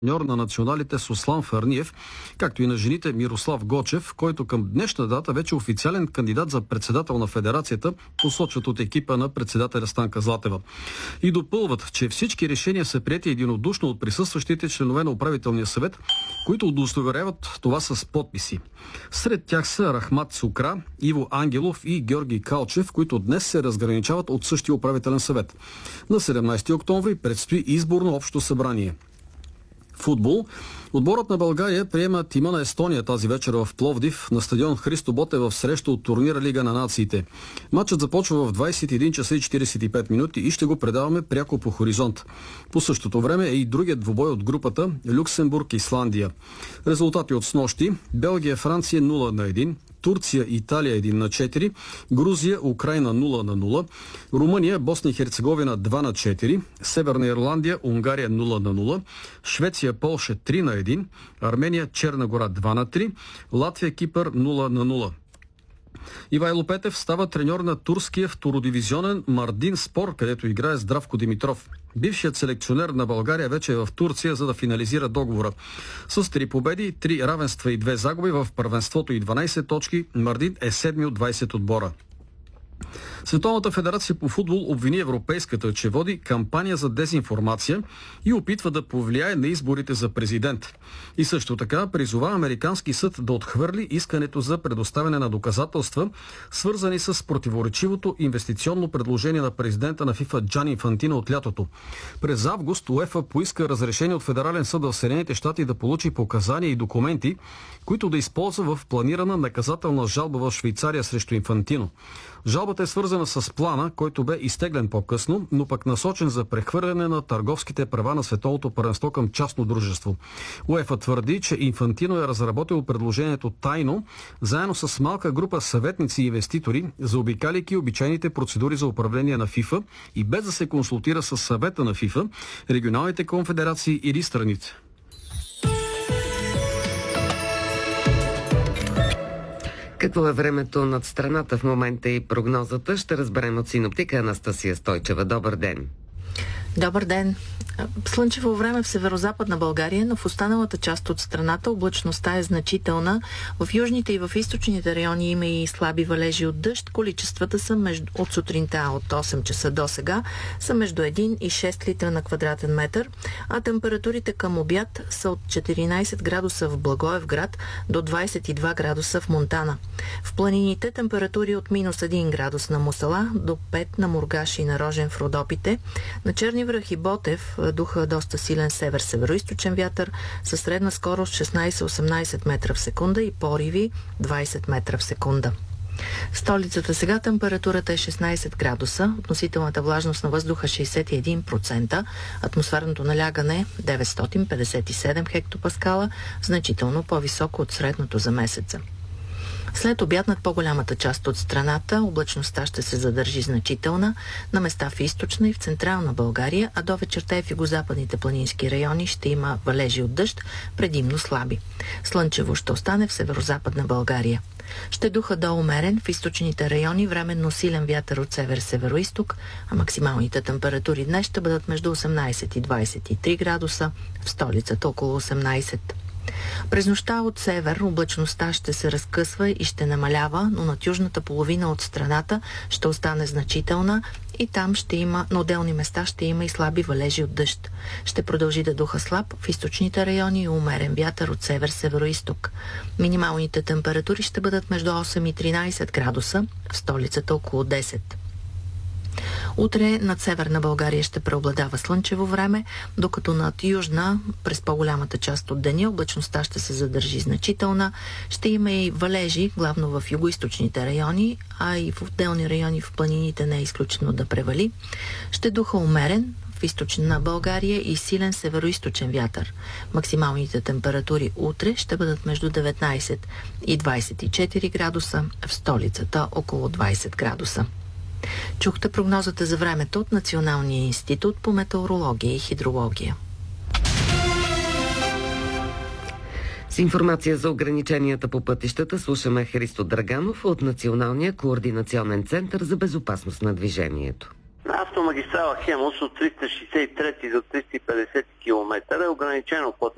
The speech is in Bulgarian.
треньор на националите Сослан Фарниев, както и на жените Мирослав Гочев, който към днешна дата вече официален кандидат за председател на федерацията, посочват от екипа на председателя Станка Златева. И допълват, че всички решения са приети единодушно от присъстващите членове на управителния съвет, които удостоверяват това с подписи. Сред тях са Рахмат Сукра, Иво Ангелов и Георги Калчев, които днес се разграничават от същия управителен съвет. На 17 октомври предстои изборно общо събрание. Футбол. Отборът на България приема тима на Естония тази вечер в Пловдив на стадион Христо Ботев в среща от турнира Лига на нациите. Матчът започва в 21 часа и 45 минути и ще го предаваме пряко по Хоризонт. По същото време е и другият двубой от групата Люксембург-Исландия. Резултати от снощи: Белгия-Франция 0-1, Турция-Италия 1-4, Грузия-Украйна 0-0, Румъния-Босна и Херцеговина 2-4, Северна Ирландия, Унгария 0-0, Швеция-Полша 3-1, Армения-Черна гора 2-3, Латвия-Кипър 0-0. Ивайло Петев става треньор на турския втородивизионен Мардин Спор, където играе Здравко Димитров. Бившият селекционер на България вече е в Турция, за да финализира договора. С 3 победи, 3 равенства и 2 загуби в първенството и 12 точки, Мардин е 7 от 20 отбора. Световната федерация по футбол обвини Европейската, че води кампания за дезинформация и опитва да повлияе на изборите за президент. И също така призова американски съд да отхвърли искането за предоставяне на доказателства, свързани с противоречивото инвестиционно предложение на президента на ФИФА Джани Инфантино от лятото. През август УЕФА поиска разрешение от Федерален съд в Съединените щати да получи показания и документи, които да използва в планирана наказателна жалба в Швейцария срещу Инфантино. Жалбата е свързана с плана, който бе изтеглен по-късно, но пък насочен за прехвърляне на търговските права на световното първенство към частно дружество. УЕФА твърди, че Инфантино е разработил предложението тайно, заедно с малка група съветници и инвеститори, заобикаляйки обичайните процедури за управление на ФИФА и без да се консултира с съвета на ФИФА, регионалните конфедерации или страните. Какво е времето над страната в момента и прогнозата, ще разберем от синоптика Анастасия Стойчева. Добър ден! Добър ден! Слънчево време в северозападна България, но в останалата част от страната облачността е значителна. В южните и в източните райони има и слаби валежи от дъжд. Количествата са от сутринта от 8 часа до сега са между 1 и 6 литра на квадратен метър, а температурите към обяд са от 14 градуса в Благоевград до 22 градуса в Монтана. В планините температури от минус 1 градус на Мусала до 5 на Мургаш и на Рожен в Родопите. На Черни връх и Ботев духа доста силен север-североизточен вятър със средна скорост 16-18 метра в секунда и пориви 20 метра в секунда. В столицата сега температурата е 16 градуса, относителната влажност на въздуха 61%, атмосферното налягане 957 хектопаскала, значително по-високо от средното за месеца. След обяд над по-голямата част от страната облачността ще се задържи значителна, на места в източна и в централна България, а до вечерта и в югозападните планински райони ще има валежи от дъжд, предимно слаби. Слънчево ще остане в северозападна България. Ще духа до умерен в източните райони, временно силен вятър от север-североизток, а максималните температури днес ще бъдат между 18 и 23 градуса, в столицата около 18. През нощта от север облачността ще се разкъсва и ще намалява, но над южната половина от страната ще остане значителна и там ще има, на отделни места ще има и слаби валежи от дъжд. Ще продължи да духа слаб в източните райони и умерен вятър от север-североизток. Минималните температури ще бъдат между 8 и 13 градуса, в столицата около 10. Утре над северна България ще преобладава слънчево време, докато над южна, през по-голямата част от деня, облачността ще се задържи значителна. Ще има и валежи, главно в югоизточните райони, а и в отделни райони в планините не е изключено да превали. Ще духа умерен в източна България и силен североизточен вятър. Максималните температури утре ще бъдат между 19 и 24 градуса, в столицата около 20 градуса. Чухте прогнозата за времето от Националния институт по метеорология и хидрология. С информация за ограниченията по пътищата слушаме Христо Драганов от Националния координационен център за безопасност на движението. Автомагистрала Хемус от 363 до 350 км е ограничено плътно